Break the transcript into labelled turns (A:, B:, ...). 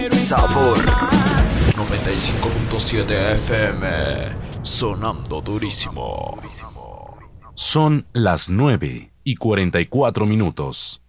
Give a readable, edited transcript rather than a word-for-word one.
A: Sabor 95.7 FM, sonando durísimo.
B: Son las 9:44.